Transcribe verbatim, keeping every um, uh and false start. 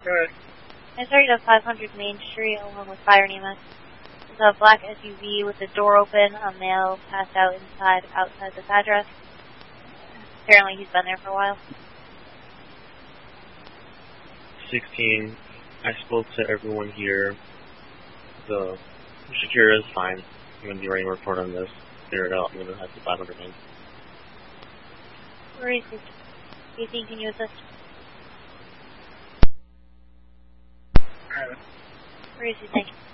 Good. I started at five hundred Main Street along with Fire N E M S. There's a black S U V with the door open, a male passed out inside, outside this address. Apparently he's been there for a while. sixteen, I spoke to everyone here. The Shakira is fine. I'm going to be writing a report on this. Clear it out. I'm going to have the five hundred Main. Where is he? eighteen, can you assist? Alright. Where is he? Thank you.